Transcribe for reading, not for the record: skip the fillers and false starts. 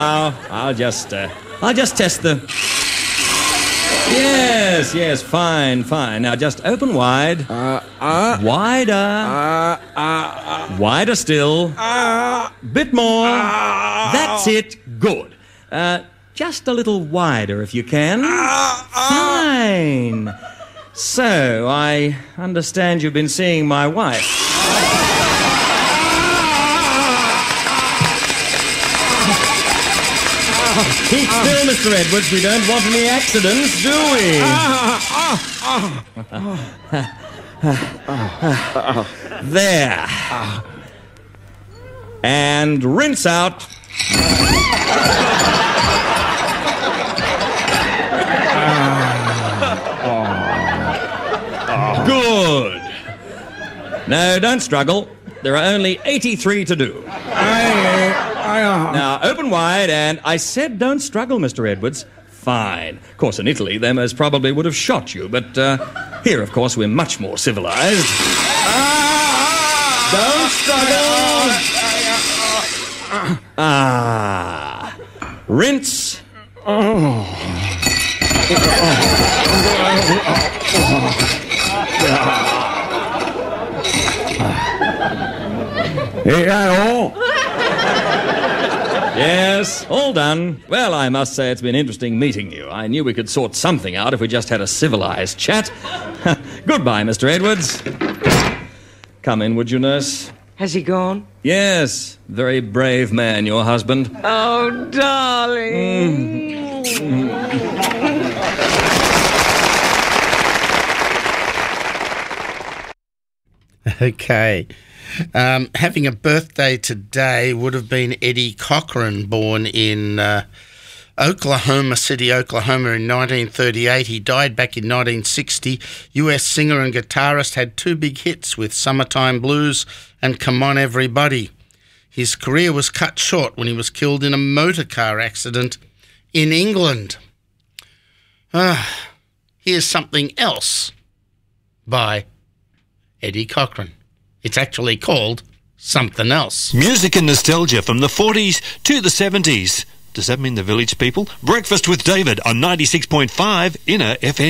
I'll just test the... Yes, fine. Now just open wide. Wider. Wider still. Bit more. That's it. Good. Just a little wider if you can. Fine. So, I understand you've been seeing my wife. Keep still, Mr. Edwards. We don't want any accidents, do we? There. And rinse out. Good. No, don't struggle. There are only 83 to do. Now, open wide, and I said don't struggle, Mr. Edwards. Fine. Of course, in Italy, they most probably would have shot you, but here, of course, we're much more civilized. Don't struggle. Rinse. Yes, all done. Well, I must say it's been interesting meeting you. I knew we could sort something out if we just had a civilized chat. Goodbye, Mr. Edwards. Come in, would you, nurse? Has he gone? Yes, very brave man, your husband. Oh, darling. Okay. Having a birthday today would have been Eddie Cochran, born in Oklahoma City, Oklahoma in 1938. He died back in 1960. US singer and guitarist, had two big hits with Summertime Blues and Come On Everybody. His career was cut short when he was killed in a motor car accident in England. Here's something else by Eddie Cochran. It's actually called Something Else. Music and nostalgia from the 40s to the 70s. Does that mean the Village People? Breakfast with David on 96.5 Inner FM.